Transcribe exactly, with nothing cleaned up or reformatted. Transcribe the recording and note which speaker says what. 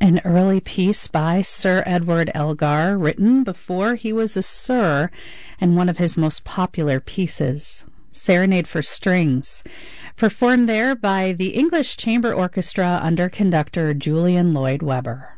Speaker 1: an early piece by Sir Edward Elgar, written before he was a Sir, and one of his most popular pieces, Serenade for Strings, performed there by the English Chamber Orchestra under conductor Julian Lloyd Webber.